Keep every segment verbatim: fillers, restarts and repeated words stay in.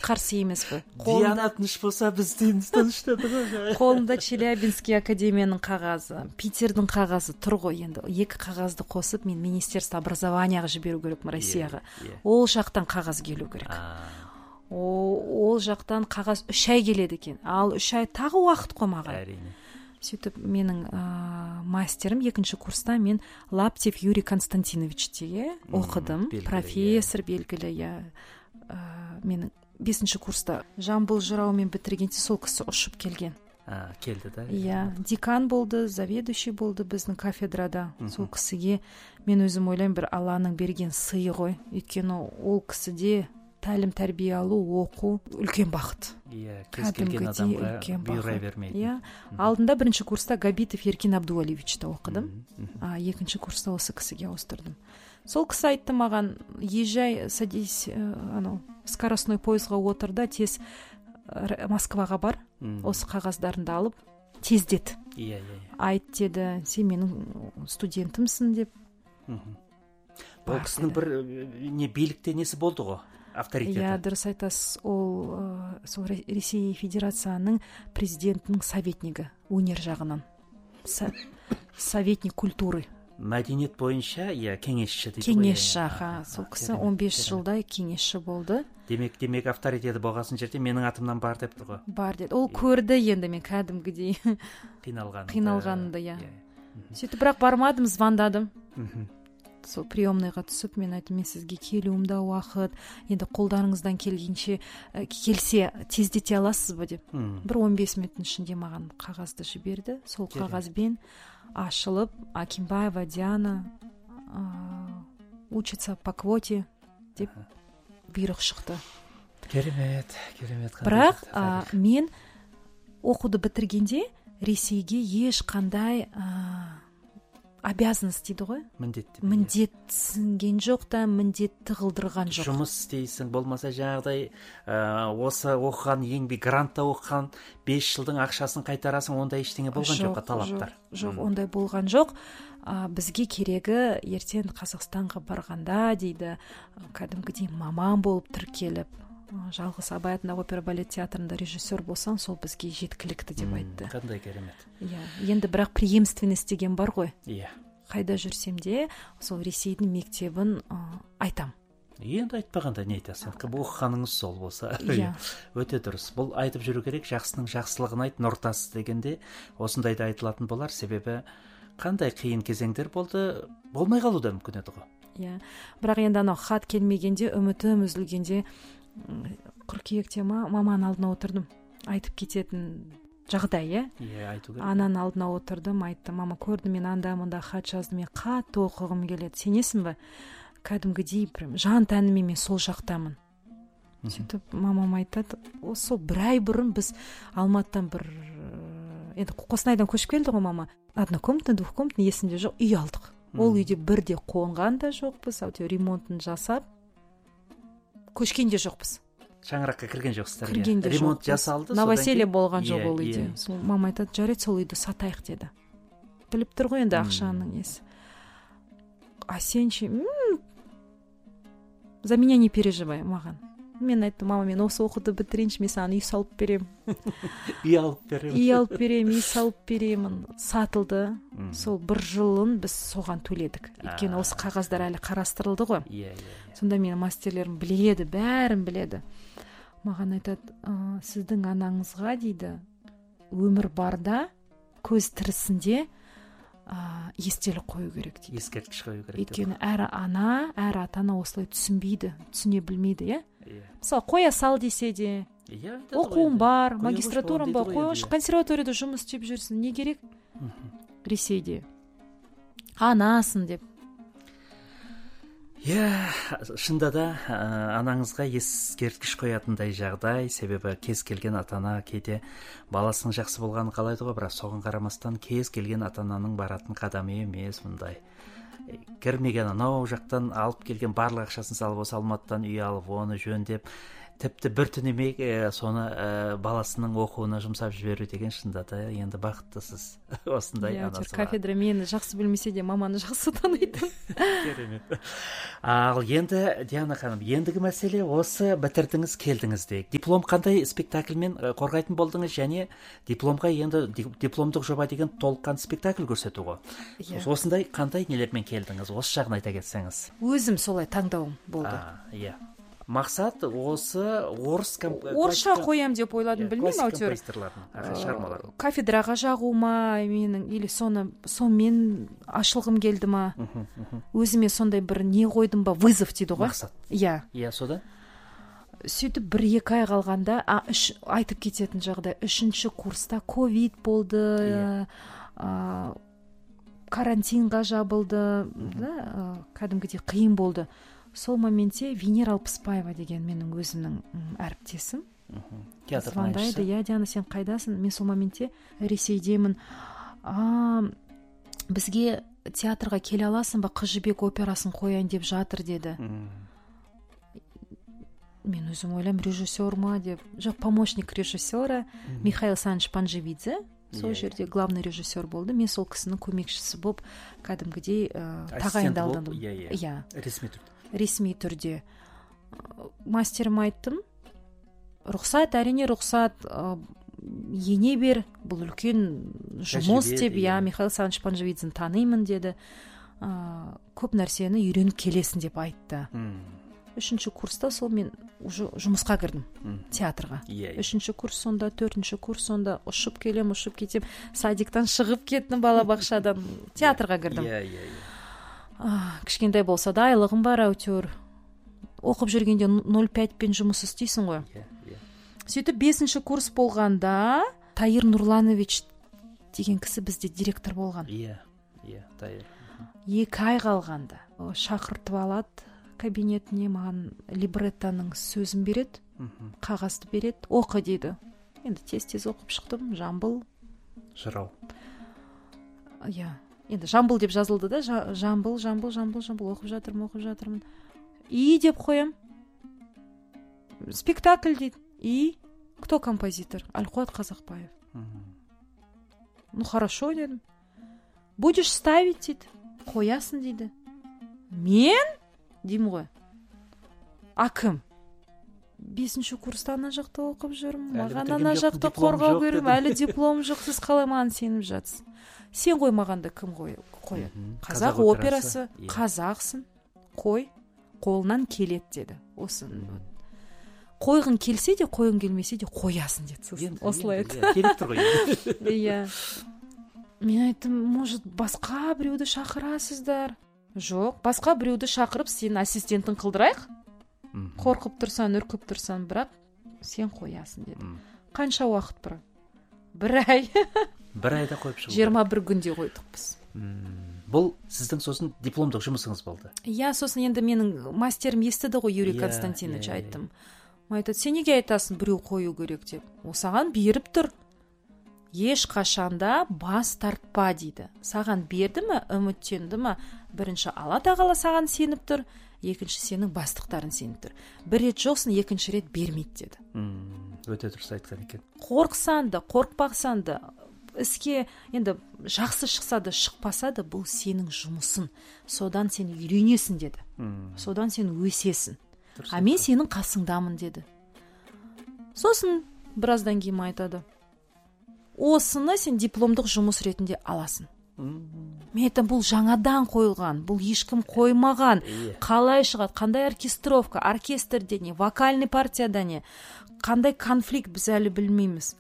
қарсы емеспін. Диана тыныш болса біз тыныштады ғой. Қолымда Челябинский академияның қағазы, Питердің қағазы тұр ғой, енді екі қағазды қосып мен министерство образованияға жіберу керекпін, Россияға. Ол жақтан қағаз келу керек. Ол жақтан қағаз үш ай келеді екен. Ал үш ай тағы уақыт қомаған. Әрине. Сөйтіп менің мастерім екінші курста мен Лаптев Юрий Константиновичте оқыдым. Профессор белгілі, я менің бесінші курста Жамбыл жыраумен бітіргенде сол кісі ұшып келген. Келді да? Иә, декан болды, заведующий болды біздің кафедрада. Сол кісіге мен өзім ойлаймын, бір Алланың берген сыйы ғой. Өйткені ол кісіде тәлім тәрбие алу, оқу үлкен бақыт. Иә, кез келген адамға бұйыра бермейді. Иә, алдында бірінші курста Габитов Еркин Абдуалевичті оқыдым. А екінші курста осы кісіге ауыстырдым. Сол кісі айтты маған, езжай, садись, анау, скоростной пойызға отыр да, тез Москваға бар, осы қағаздарыңды алып, тездет. Иә, иә. Айт деді, сен менің студентімсің деп. Ол кісінің бір не билікте несі болды ғой? Авторитеті. Иә, дұрыс айтасыз, ол сол Ресей Федерацияның президентінің советнигі, өнер жағынан. Советник культуры. Мәдениет бойынша, иә, кеңесші дейді ғой. Кеңесші, ха, сол кісі он бес жылдай кеңесші болды. Демек, демек авторитеті болғасын жерде менің атымнан бар депті ғой. Бар деді. Ол көрді енді мен кәдімгідей қиналғанды. Қиналғанды, иә. Сөйтіп бірақ бармадым, звондадым. Сол приемныйға түсіп, мен айттым, мен сізге келуімді уақыт, енді қолдарыңыздан келгенше келсе тездете аласыз ба деп. Бір он бес минуттың ішінде маған қағазды жіберді. Сол қағазбен ашылып, Акимбаева Диана учится по квоте деп бұйрық шықты. Керемет, керемет. Бірақ мен оқуды бітіргенде Ресейге ешқандай обязанность дейді ғой. Міндет. Міндетсінген жоқ та, міндетті қылдырған жоқ. Жұмыс істейсің, болмаса жаңағыдай осы оқыған еңбек, грантта оқыған бес жылдың ақшасын қайтарасың, ондай ештеңе болған жоқ, талаптар. Жоқ, ондай болған жоқ. Бізге керегі ертең Қазақстанға барғанда дейді, кәдімгідей маман болып тіркеліп, жалғыз Абай атындағы опера балет театрында режиссер болсаң, сол бізге жеткілікті деп айтты. Қандай керемет. Иә, енді бірақ преемственность деген бар ғой. Иә. Қайда жүрсем де, сол Ресейдің мектебін айтам. Енді айтпағанда не айтасың? Оқығаныңыз сол болса. Иә. Өте дұрыс. Бұл айтып жүру керек, жақсының жақсылығын айт, нұртасы дегенде осындайда айтылатын болар, себебі қандай қиын кезеңдер болды, болмай қалу да мүмкін еді ғой. Иә. Бірақ енді анау хат келмегенде, үмітім үзілгенде қыркүйекте ма маманың алдына отырдым. Айтып кететін жағдай, иә? Иә, айту керек. Ананың алдына отырдым, айтты, мама, көрдім, мен анда-мында хат жаздым, мен қатты оқығым келеді. Сенесің бе? Кәдімгідей прям жан тәніме мен сол жақтамын. Сөйтіп мамам айтады, осы бір ай бұрын біз Алматыдан бір енді Қостанайдан көшіп келді ғой мама. Однокомнатный, двухкомнатный есімде жоқ, үй алдық. Ол үйде бірде қонған да жоқпыз, әйтеуір ремонтын жасап көшкен де жоқпыз. Шаңыраққа кірген жоқсыздар. Кірген де ремонт жасалды. Новоселье болған жоқ ол үйде. Мама айтады, жарайды, сол үйді сатайық деді. Біліп тұр ғой енді ақшаның несі. А сен ше, за меня не переживай, маған. Мен айттым, мама, мен осы оқуды бітірейінші, мен саған үй салып берем. Үй алып берем. Үй алып берем, үй салып беремін. Сатылды. Сол бір жылын біз соған төледік. Өйткені осы қағаздар әлі қарастырылды ғой. Иә, иә. Сонда менің мастерлерім біледі, бәрін біледі. Маған айтады, сіздің анаңызға дейді, өмір барда, көз тірісінде естелік қою керек дейді. Ескерткіш қою керек. Өйткені әр ана, әр ата-ана осылай түсінбейді, түсіне білмейді, иә? Мысалы, қоя сал десе де, оқуым бар, магистратурам бар, қойшы, консерваторияда жұмыс істеп жүрсің, не керек? Ресейде. Анасың деп. Иә, шында да анаңызға ескерткіш қоятындай жағдай, себебі кез келген ата-ана кейде баласының жақсы болғанын қалайды ғой, бірақ соған қарамастан кез келген ата-ананың баратын қадамы емес мұндай. Кірмеген анау жақтан алып келген барлық ақшасын салып осы Алматыдан үй алып, оны жөндеп, тіпті бір түнемей соны баласының оқуына жұмсап жіберу деген шынында да енді бақыттысыз. Осындай анасы бар. Кафедра мені жақсы білмесе де маманы жақсы таниды. Керемет. Ал енді Диана ханым, ендігі мәселе осы бітірдіңіз, келдіңіз дейік. Диплом қандай спектакльмен қорғайтын болдыңыз, және дипломға енді дипломдық жоба деген толыққан спектакль көрсету ғой. Осындай қандай нелермен келдіңіз? Осы жағын айта кетсеңіз. Өзім солай таңдауым болды. Иә. Мақсат осы орыс орысша қоям деп ойладым, білмеймін әйтеуір. Кафедраға жағу ма, менің или соны сонымен ашылғым келді ма? Өзіме сондай бір не қойдым ба, вызов дейді ғой. Мақсат. Иә. Иә, содан. Сөйтіп бір екі ай қалғанда, айтып кететін жағдай, үшінші курста ковид болды, карантинға жабылды, кәдімгідей қиын болды. Сол моментте Венера Алпысбаева деген менің өзімнің әріптесім звондайды. Я, Диана, сен қайдасың? Мен сол моментте Ресейдемін. Бізге театрға келе аласың ба, Қыз жібек операсын қояйын деп жатыр деді. Мен өзім ойлам, режиссер ма деп. Жоқ, помощник режиссера Михаил Саныч Панжевидзе. Сол жерде главный режиссер болды. Мен сол кісінің көмекшісі болып, кәдімгідей тағайындалдым. Иә. Ресми түрде. Ресми түрде. Мастерім айттым, рұқсат, әрине рұқсат, ене бер, бұл үлкен жұмыс деп, я Михаил Саныч Панжевидзін танимын деді. Көп нәрсені үйреніп келесің деп айтты. Үшінші курста сол мен жұмысқа кірдім театрға. Үшінші курс сонда, төртінші курс сонда ұшып келем, ұшып кетем. Садиктан шығып кеттім, балабақшадан театрға кірдім. Кішкентай болса да айлығым бар әйтеуір. Оқып жүргенде нөл пятпен жұмыс істейсің ғой. Сөйтіп бесінші курс болғанда Таир Нұрланович деген кісі бізде директор болған. Иә, иә, Таир. Екі ай қалғанда шақыртып алады кабинетіне, маған либреттоның сөзін береді, қағазды береді, оқы дейді. Енді тез-тез оқып шықтым. Жамбыл. Жырау. Иә. Енді Жамбыл деп жазылды да, Жамбыл, Жамбыл, Жамбыл, Жамбыл, оқып жатырмын, оқып жатырмын. И деп қоям. Спектакль дейді. И кто композитор? Алқуат Қазақбаев. Ну, хорошо, дедім. Будешь ставить, дейді. Қоясын, дейді. Мен? Деймін ғой. А кім? Бесінші курста ана жақта оқып жүрмін. Маған ана жақта қорғау көрім. Әлі диплом жоқ. Сіз қалай маған сеніп жатсыз? Сен қоймағанда кім қояды? Қазақ операсы, қазақсың, қой, қолынан келет деді. Осын. Қойғын келсе де, қойғын келмесе де қоясын деді. Осылай еді. Келіп тұр ғой. Иә. Мен айттым, может, басқа біреуді шақырасыздар? Жоқ, басқа біреуді шақырып, сен ассистентін қылдырайық. Қорқып тұрсан, үркіп тұрсан, бірақ сен қоясын деді. Қанша уақыт бұра? Бір ай. Бір айда қойып шығып. жиырма бір күнде қойдық біз. Бұл сіздің сосын дипломдық жұмысыңыз болды. Иә, сосын енді менің мастерім естіді ғой, Юрий Константинович, айттым. Айтады, сен неге айтасың біреу қою керек деп? Осаған беріп тұр. Еш қашанда бас тартпа дейді. Саған берді ме, үміттенді ме? Бірінші Алла тағала саған сеніп тұр, екінші сенің бастықтарын сеніп тұр. Бір рет жоқсын, екінші рет бермейді деді. Өте дұрыс айтқан екен. Қорқсан да, қорқпақсан да, іске енді жақсы шықса да, шықпаса да, бұл сенің жұмысың. Содан сен үйренесің деді. Содан сен өсесің. А мен сенің қасыңдамын деді. Сосын біраздан кейін айтады, осыны сен дипломдық жұмыс ретінде аласың. Мен айтам, бұл жаңадан қойылған, бұл ешкім қоймаған. Қалай шығады, қандай оркестровка, оркестрде не, вокальный партияда не, қандай конфликт біз әлі білмейміз.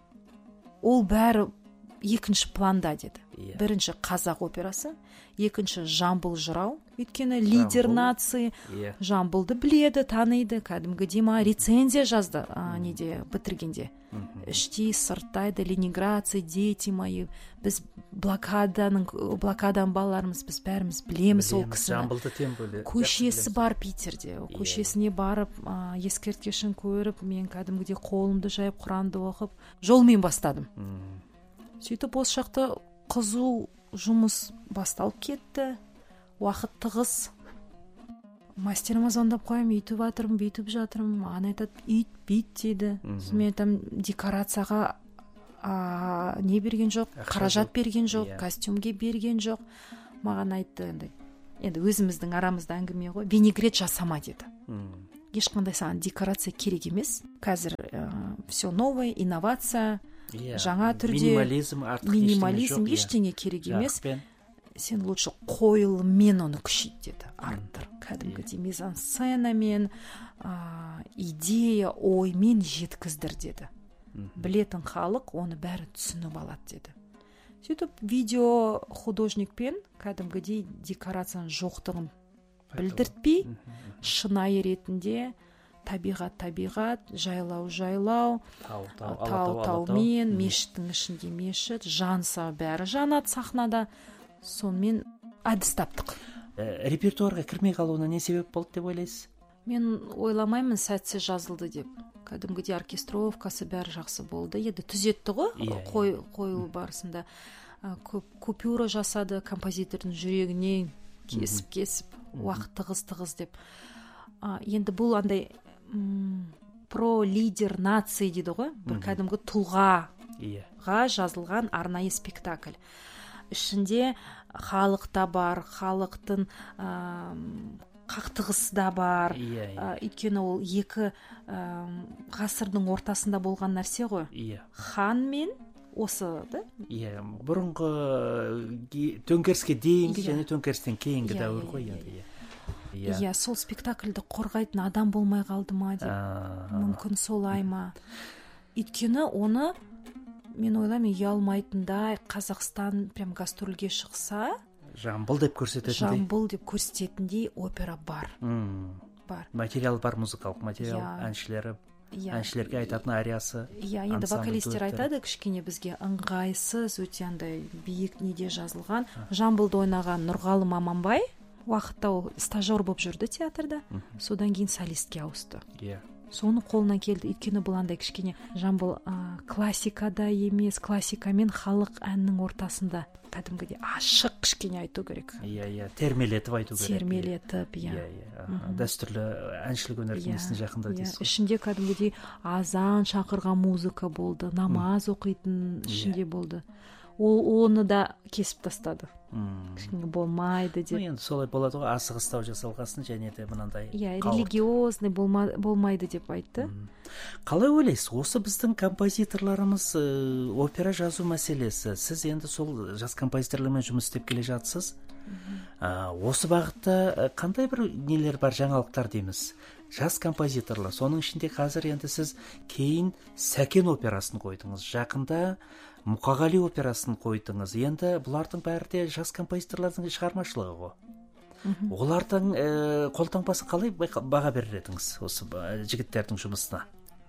Ол бәрі екінші планда деді. Бірінші қазақ операсы, екінші Жамбыл жырау, өйткені лидер нации, Жамбылды біледі, таниды, кәдімгідей ма рецензия жазды, неде бітіргенде. Іште сырттайды, Ленинграция, дети мои, біз блокаданың, блокадан балаларымыз, біз бәріміз білеміз ол кісіні. Көшесі бар Питерде, көшесіне барып, ескерткішін көріп, мен кәдімгідей қолымды жайып, Құранды оқып, жолмен бастадым. Сөйтіп осы шақты қызу жұмыс басталып кетті, уақыт тығыз. мастерима звондап коем, үйтүп атырмын, бүйтүп жатырмын, маған айтат үйт бүйт дейді. Мен айтам декорацияга не берген жоқ, қаражат берген жоқ, костюмге берген жоқ. Маған айтты, енді енді өзіміздің арамызда әңгіме ғой, винегрет жасама деді. Ешқандай саған декорация керек емес. Қазір все новое, инновация, жаңа түрде минимализм, артық минимализм ештеңе керек емес. Сен лучше қойылыммен оны күшейт деді. Арттыр. Кәдімгідей мизансценамен, идея, оймен жеткіздір деді. Білетін халық оны бәрі түсініп алады деді. Сөйтіп видео художникпен кәдімгідей декорацияның жоқтығын білдіртпей, шынайы ретінде табиғат табиғат, жайлау жайлау, тау таумен, мешіттің ішінде мешіт, жанса бәрі жанады сахнада. Сонымен әдіс таптық. Репертуарға кірмей қалуына не себеп болды деп ойлайсыз? Мен ойламаймын сәтсіз жазылды деп. Кәдімгідей оркестровкасы бәрі жақсы болды. Еді түзетті ғой қойылу барысында. Купюра жасады композитордың жүрегіне, кесіп-кесіп, уақыт тығыз-тығыз деп. Енді бұл андай про лидер нации дейді ғой. Бір кәдімгі тұлғаға жазылған арнайы спектакль. Ішінде халық та бар, халықтың қақтығысы да бар. Өйткені ол екі ғасырдың ортасында болған нәрсе ғой. Хан мен осы да? Иә, бұрынғы төңкеріске дейінгі және төңкерістен кейінгі дәуір ғой енді. Иә, сол спектакльді қорғайтын адам болмай қалды ма деп. Мүмкін солай ма? Өйткені оны мен ойлаймын, ұялмайтындай Қазақстан прям гастрольге шықса, Жамбыл деп көрсететіндей. Жамбыл деп көрсететіндей опера бар. Бар. Материал бар, музыкалық материал, әншілері, әншілерге айтатын ариясы. Иә, енді вокалистер айтады, кішкене бізге ыңғайсыз, өте андай биік неде жазылған. Жамбылды ойнаған Нұрғалым Аманбай уақытта ол стажер болып жүрді театрда. Содан кейін солистке ауысты. Иә. Соны қолынан келді. Өйткені бұл андай кішкене Жамбыл классикада емес, классикамен халық әннің ортасында кәдімгідей ашық кішкене айту керек. Иә, иә, термелетіп айту керек. Термелетіп, иә. Иә, иә. Дәстүрлі әншілік өнердің жақында дейсіз. Ішінде кәдімгідей азан шақырған музыка болды, намаз оқитын ішінде болды. Ол оны да кесіп тастады. Кішкене болмайды деп. Енді солай болады ғой, асығыстау жасалғасын және де мынандай. Иә, религиозный болмайды деп айтты. Қалай ойлайсыз, осы біздің композиторларымыз опера жазу мәселесі, сіз енді сол жас композиторлармен жұмыс істеп келе жатсыз. Осы бағытта қандай бір нелер бар, жаңалықтар дейміз? Жас композиторлар, соның ішінде қазір енді сіз кейін Сәкен операсын қойдыңыз, жақында Мұқағали операсын қойдыңыз. Енді бұлардың бәрі де жас композиторлардың шығармашылығы ғой. Олардың қолтаңбасын қалай баға берер едіңіз осы жігіттердің жұмысына?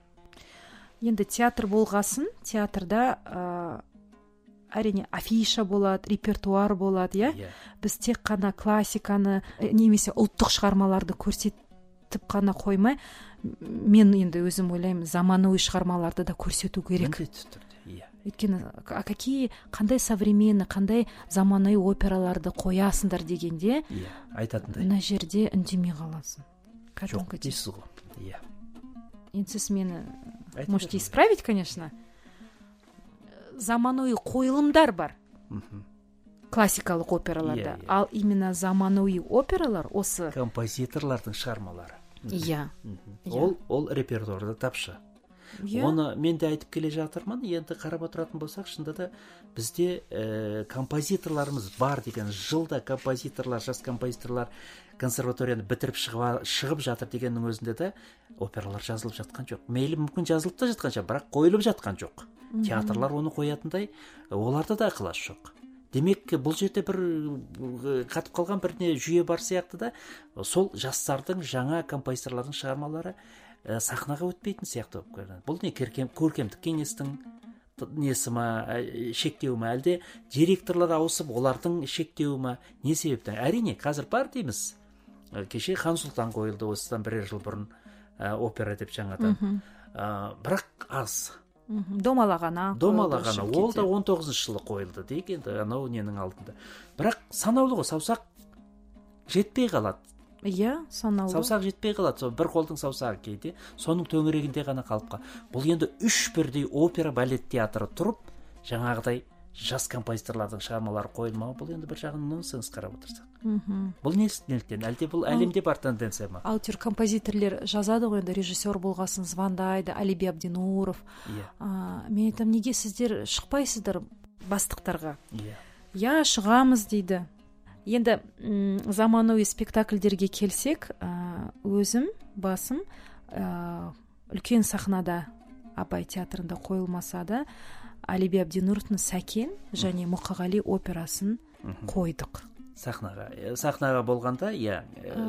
Енді театр болғасын, театрда әрине афиша болады, репертуар болады, иә? Біз тек қана классиканы немесе ұлттық шығармаларды көрсетіп қана қоймай, мен енді өзім ойлаймын, заманауи шығармаларды да көрсету керек. Өйткені какие қандай современный, қандай заманауи операларды қоясыңдар дегенде, айтатындай. Мына жерде үндемей қаласың. Жоқ дейсіз ғой. Иә. Енді сіз мені можете исправить, конечно. Заманауи қойылымдар бар. Классикалық операларда. Ал именно заманауи опералар осы композиторлардың шығармалары. Иә. Ол ол репертуарда тапшы. Оны мен де айтып келе жатырмын. Енді қарап отыратын болсақ, шынында да бізде композиторларымыз бар деген, жылда композиторлар, жас композиторлар консерваторияны бітіріп шығып жатыр дегеннің өзінде де опералар жазылып жатқан жоқ. Мейлі мүмкін жазылып та жатқан жоқ, бірақ қойылып жатқан жоқ. Театрлар оны қоятындай, оларда да ықылас жоқ. Демек, бұл жерде бір қатып қалған бір не жүйе бар сияқты да, сол жастардың, жаңа композиторлардың шығармалары сахнаға өтпейтін сияқты болып көрінеді. Бұл не, көркемдік кеңестің несі ма, шектеуі ма, әлде директорлар ауысып, олардың шектеуі ма, не себептен? Әрине, қазір бар дейміз. Кеше Хан Сұлтан қойылды осыдан бірер жыл бұрын опера деп жаңадан. Бірақ аз. Домалағана. Домалағана. Ол да он тоғызыншы жылы қойылды дейік, енді анау ненің алдында. Бірақ санаулы ғой, саусақ жетпей қалады. иә, санаулы. Саусақ жетпей қалады, сол бір қолдың саусағы кейде соның төңірегінде ғана қалып қал. Бұл енді үш бірдей опера балет театры тұрып, жаңағыдай жас композиторлардың шығармалары қойылмауы, бұл енді бір жағын нонсенс қарап отырсақ. Бұл неліктен? Әлде бұл әлемде бар тенденция ма? Аутер композиторлер жазады ғой, енді режиссер болғасын звондайды, Алиби Абдинуров. Мен айтам, неге сіздер шықпайсыздар бастықтарға? Я шығамыз дейді. Енді заманауи спектакльдерге келсек, өзім басым үлкен сахнада Абай театрында қойылмаса да Алиби Абдинуровтың Сәкен және Мұқағали операсын қойдық. Сахнаға, сахнаға болғанда, иә,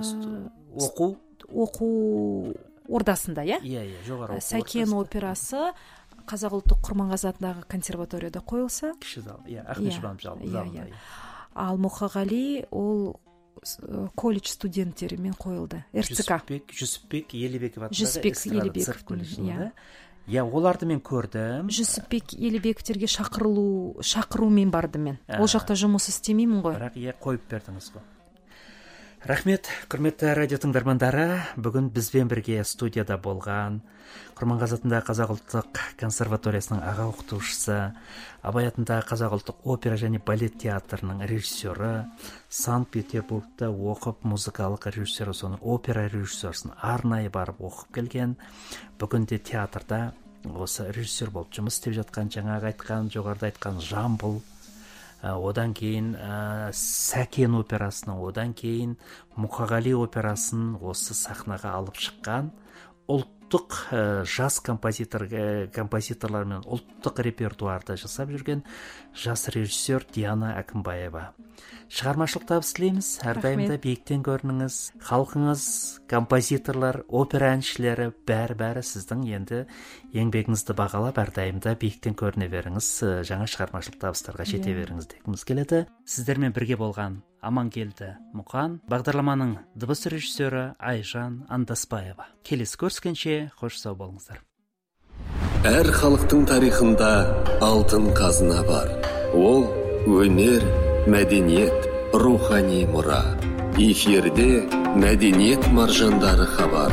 оқу оқу ордасында, иә? Иә, иә, жоғары оқу. Сәкен операсы Қазақ ұлттық Құрманғазы атындағы консерваторияда қойылса, кіші зал, иә, Ахмет Жұбанов залында. Ал Мұқағали ол колледж студенттерімен қойылды. РЦК. Жүсіпбек Елебеков атындағы эстрада цирк колледжінде. Иә, оларды мен көрдім. Жүсіпбек Елебековтерге шақырылу, шақырумен барды мен. Ол жақта жұмыс істемеймін ғой. Бірақ иә, қойып бердіңіз ғой. Рахмет, құрметті радио тыңдармандары. Бүгін бізбен бірге студияда болған Құрманғазы атындағы Қазақ ұлттық консерваториясының аға оқытушысы, Абай атындағы Қазақ ұлттық опера және балет театрының режиссері, Санкт-Петербургта оқып, музыкалық режиссері, соны опера режиссерсын арнайы барып оқып келген. Бүгінде театрда осы режиссер болып жұмыс істеп жатқан, жаңағы айтқан, жоғарыда айтқан Жамбыл, одан кейін ә, Сәкен операсының, одан кейін Мұқағали операсын осы сахнаға алып шыққан ұлттық ә, жас композитор, ә, композиторлар мен ұлттық репертуарды жасап жүрген жас режиссер Диана Әкімбаева. Шығармашылық табыс тілейміз. Әрдайымда биіктен көрініңіз. Халқыңыз, композиторлар, опера әншілері бәрі-бәрі сіздің енді еңбегіңізді бағалап, әрдайымда биіктен көріне беріңіз. Жаңа шығармашылық табыстарға жете беріңіз дегіміз келеді. Сіздермен бірге болған Амангелді Мұқан, бағдарламаның дыбыс режиссері Айжан Андаспаева. Келесі көріскенше қош сау болыңыздар. Әр халықтың тарихында алтын қазына бар. Ол өнер, мәдениет, рухани мұра. Эфирде мәдениет маржандары хабар.